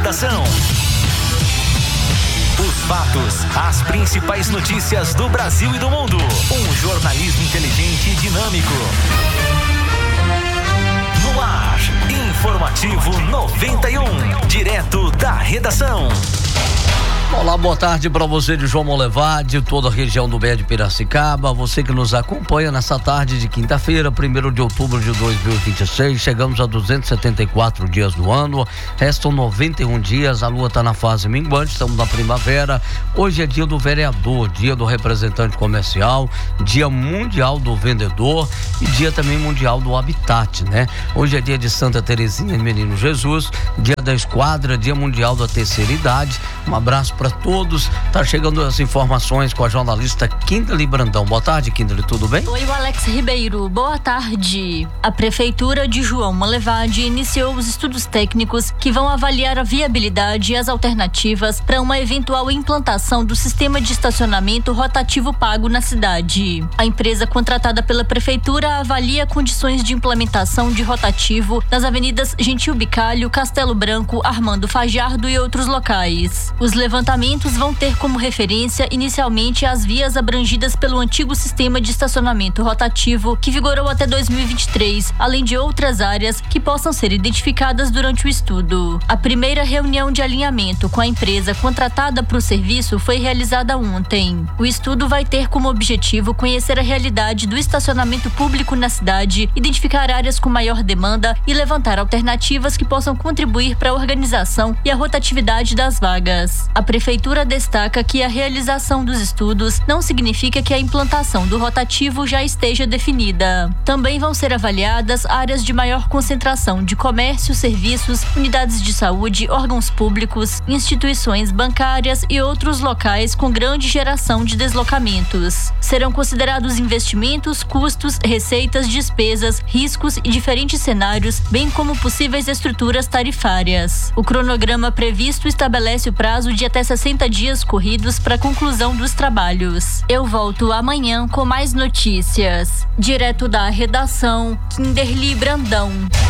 redação. Os fatos, as principais notícias do Brasil e do mundo. Um jornalismo inteligente e dinâmico. No ar, Informativo 91, direto da redação. Olá, boa tarde para você de João Monlevade, de toda a região do Bé de Piracicaba, você que nos acompanha nessa tarde de quinta-feira, 1º de outubro de 2026, chegamos a 274 dias do ano, restam 91 dias, a lua está na fase minguante, estamos na primavera, hoje é dia do vereador, dia do representante comercial, dia mundial do vendedor e dia também mundial do habitat, né? Hoje é dia de Santa Terezinha e Menino Jesus, dia da esquadra, dia mundial da terceira idade, um abraço para todos. Tá chegando as informações com a jornalista Kindly Brandão. Boa tarde, Kindly, tudo bem? Oi, o Alex Ribeiro, boa tarde. A Prefeitura de João Monlevade iniciou os estudos técnicos que vão avaliar a viabilidade e as alternativas para uma eventual implantação do sistema de estacionamento rotativo pago na cidade. A empresa contratada pela Prefeitura avalia condições de implementação de rotativo nas avenidas Gentil Bicalho, Castelo Branco, Armando Fajardo e outros locais. Os levantamentos vão ter como referência inicialmente as vias abrangidas pelo antigo sistema de estacionamento rotativo que vigorou até 2023, além de outras áreas que possam ser identificadas durante o estudo. A primeira reunião de alinhamento com a empresa contratada para o serviço foi realizada ontem. O estudo vai ter como objetivo conhecer a realidade do estacionamento público na cidade, identificar áreas com maior demanda e levantar alternativas que possam contribuir para a organização e a rotatividade das vagas. A Prefeitura destaca que a realização dos estudos não significa que a implantação do rotativo já esteja definida. Também vão ser avaliadas áreas de maior concentração de comércio, serviços, unidades de saúde, órgãos públicos, instituições bancárias e outros locais com grande geração de deslocamentos. Serão considerados investimentos, custos, receitas, despesas, riscos e diferentes cenários, bem como possíveis estruturas tarifárias. O cronograma previsto estabelece o prazo de até 60 dias corridos para a conclusão dos trabalhos. Eu volto amanhã com mais notícias. Direto da redação, Kinderly Brandão.